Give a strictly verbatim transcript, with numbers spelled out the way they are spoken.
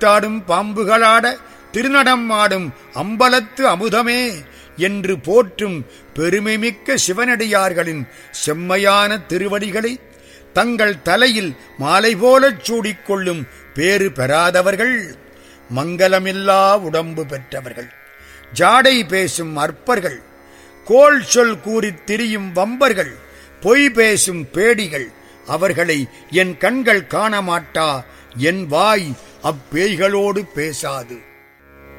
கூத்தாடும் பாம்புகளாட திருநடம் ஆடும் அம்பலத்து அமுதமே என்று போற்றும் பெருமைமிக்க சிவனடியார்களின் செம்மையான திருவடிகளை தங்கள் தலையில் மாலை போலச் சூடிக்கொள்ளும் பேறு பெறாதவர்கள் மங்கலமில்லா உடம்பு பெற்றவர்கள். ஜாடை பேசும் அற்பர்கள், கோள் சொல் கூறித் திரியும் வம்பர்கள், பொய் பேசும் பேடிகள், அவர்களை என் கண்கள் காணமாட்டா, என் வாய் அப்பேய்களோடு பேசாது.